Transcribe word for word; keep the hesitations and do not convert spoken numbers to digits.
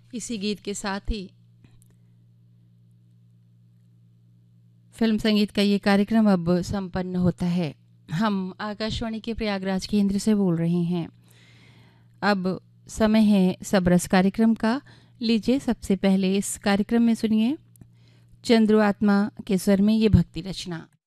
इसी गीत के साथ ही फिल्म संगीत का ये कार्यक्रम अब संपन्न होता है। हम आकाशवाणी के प्रयागराज केंद्र से बोल रहे हैं। अब समय है सबरस कार्यक्रम का। लीजिए सबसे पहले इस कार्यक्रम में सुनिए चंद्र आत्मा के स्वर में ये भक्ति रचना।